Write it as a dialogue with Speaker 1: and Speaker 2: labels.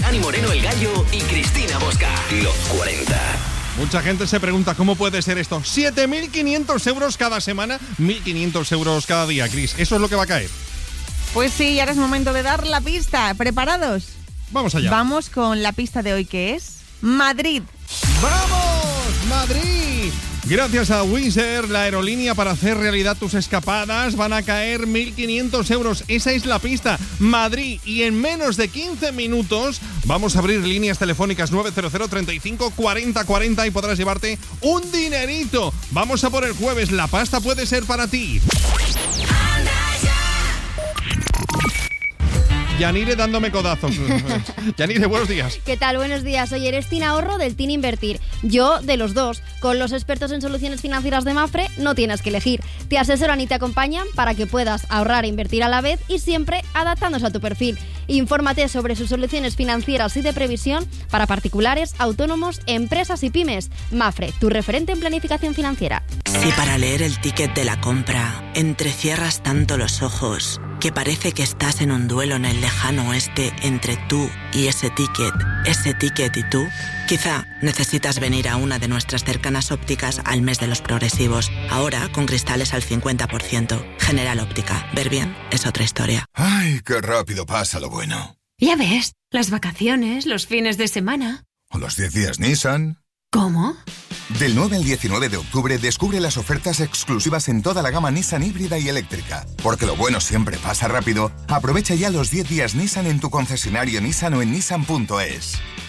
Speaker 1: Dani Moreno, El Gallo y Cristina Bosca. Los 40.
Speaker 2: Mucha gente se pregunta cómo puede ser esto. 7.500 euros cada semana, 1.500 euros cada día, Cris. Eso es lo que va a caer.
Speaker 3: Pues sí, ahora es momento de dar la pista. ¿Preparados?
Speaker 2: Vamos allá.
Speaker 3: Vamos con la pista de hoy, que es Madrid.
Speaker 2: ¡Vamos, Madrid! Gracias a Wizz Air, la aerolínea para hacer realidad tus escapadas, van a caer 1.500 euros. Esa es la pista, Madrid. Y en menos de 15 minutos vamos a abrir líneas telefónicas 900 35 40 40 y podrás llevarte un dinerito. Vamos a por el jueves, la pasta puede ser para ti. Yanire dándome codazos. Yanire, buenos días.
Speaker 4: ¿Qué tal? Buenos días. Oye, eres Teen Ahorro del Teen Invertir. Yo de los dos. Con los expertos en soluciones financieras de Mapfre no tienes que elegir. Te asesoran y te acompañan para que puedas ahorrar e invertir a la vez y siempre adaptándose a tu perfil. Infórmate sobre sus soluciones financieras y de previsión para particulares, autónomos, empresas y pymes. Mapfre, tu referente en planificación financiera.
Speaker 5: Si para leer el ticket de la compra entrecierras tanto los ojos que parece que estás en un duelo en el lejano oeste entre tú y ese ticket y tú, quizá necesitas venir a una de nuestras cercanas ópticas al mes de los progresivos. Ahora con cristales al 50%. General Óptica. Ver bien es otra historia.
Speaker 6: ¡Ay, qué rápido pasa lo bueno!
Speaker 7: Ya ves, las vacaciones, los fines de semana.
Speaker 6: ¿O los 10 días Nissan?
Speaker 7: ¿Cómo?
Speaker 6: Del 9 al 19 de octubre descubre las ofertas exclusivas en toda la gama Nissan híbrida y eléctrica. Porque lo bueno siempre pasa rápido, aprovecha ya los 10 días Nissan en tu concesionario Nissan o en nissan.es.